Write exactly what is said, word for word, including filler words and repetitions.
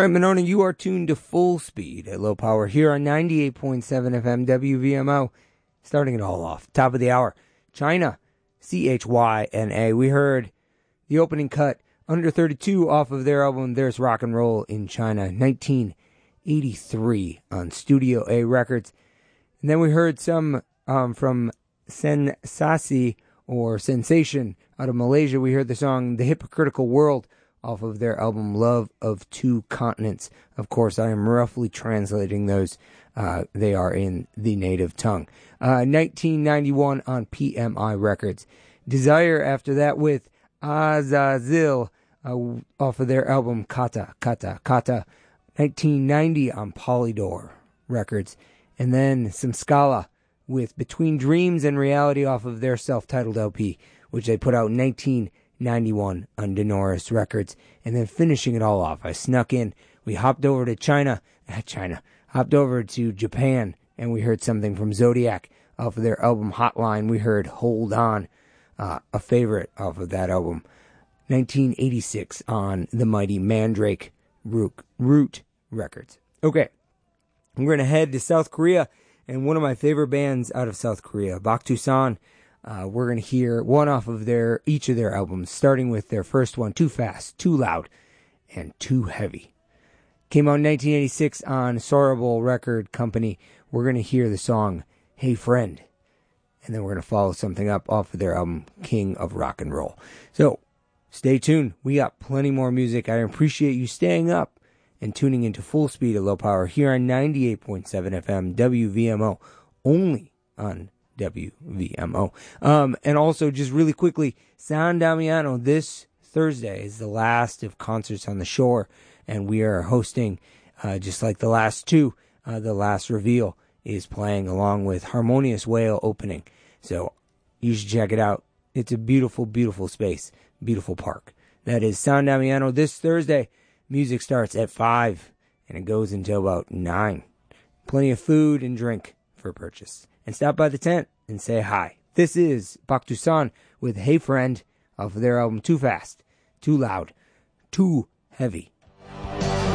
All right, Monona, you are tuned to Full Speed at Low Power here on ninety-eight point seven F M W V M O. Starting it all off, top of the hour, China, C H Y N A. We heard the opening cut, Under thirty-two, off of their album There's Rock and Roll in China, nineteen eighty-three on Studio A Records. And then we heard some um, from Sensasi or Sensation out of Malaysia. We heard the song The Hypocritical World off of their album Love of Two Continents. Of course, I am roughly translating those. Uh, they are in the native tongue. Uh, nineteen ninety-one on P M I Records. Desire after that with Azazil uh, off of their album Kata, Kata, Kata. nineteen ninety on Polydor Records. And then some Scala with Between Dreams and Reality off of their self-titled L P, which they put out in nineteen ninety-one on Denoris Records. And then finishing it all off, I snuck in. We hopped over to China, not China, hopped over to Japan, and we heard something from Zodiac off of their album Hotline. We heard Hold On, uh, a favorite off of that album. nineteen eighty-six on the mighty Mandrake Root, Root Records. Okay, we're going to head to South Korea, and one of my favorite bands out of South Korea, Baktusan. Uh, we're going to hear one off of their each of their albums, starting with their first one, Too Fast, Too Loud, and Too Heavy. Came out in nineteen eighty-six on Sorable Record Company. We're going to hear the song Hey Friend, and then we're going to follow something up off of their album King of Rock and Roll. So stay tuned. We got plenty more music. I appreciate you staying up and tuning into Full Speed at Low Power here on ninety-eight point seven F M W V M O, only on W V M O. Um, and also, just really quickly, San Damiano this Thursday is the last of Concerts on the Shore, and we are hosting, uh, just like the last two, uh, the last reveal is playing along with Harmonious Whale opening. So you should check it out. It's a beautiful, beautiful space, beautiful park. That is San Damiano this Thursday. Music starts at five, and it goes until about nine. Plenty of food and drink for purchase. And stop by the tent and say hi. This is Baktusan with Hey Friend off of their album Too Fast, Too Loud, Too Heavy.